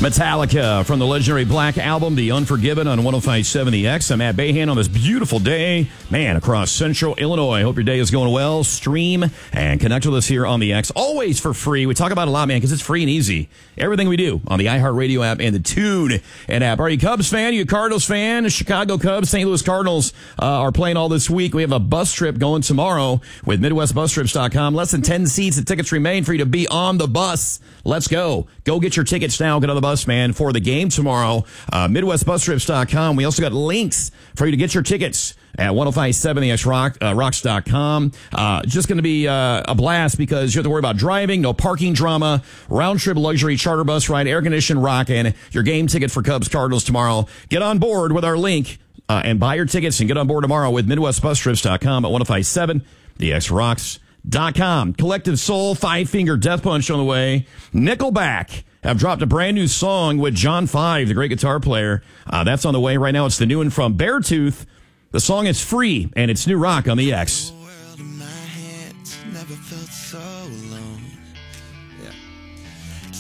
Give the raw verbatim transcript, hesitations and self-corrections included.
Metallica from the legendary Black Album, The Unforgiven, on one oh five point seven The X. I'm Matt Bayhan on this beautiful day, man, across central Illinois. Hope your day is going well. Stream and connect with us here on the X. Always for free. We talk about it a lot, man, because it's free and easy. Everything we do on the iHeartRadio app and the Tune and app. Are you a Cubs fan? Are you a Cardinals fan? Chicago Cubs, Saint Louis Cardinals uh, are playing all this week. We have a bus trip going tomorrow with Midwest Bus Trips dot com. Less than ten seats and tickets remain for you to be on the bus. Let's go. Go get your tickets now. Get on the bus, man, for the game tomorrow. Uh, Midwest Bus Trips dot com. We also got links for you to get your tickets at one oh five point seven The X Rock, uh, rocks dot com. Uh, just going to be uh, a blast because you have to worry about driving, no parking drama, round-trip luxury charter bus ride, air-conditioned rock, and your game ticket for Cubs Cardinals tomorrow. Get on board with our link uh, and buy your tickets and get on board tomorrow with Midwest Bus Trips dot com at one oh five point seven The X Rocks dot com. Collective Soul, Five Finger Death Punch on the way. Nickelback have dropped a brand new song with John Five, the great guitar player. Uh, that's on the way right now. It's the new one from Beartooth. The song is free, and it's new rock on the X. The world in my hands never felt so alone. Yeah.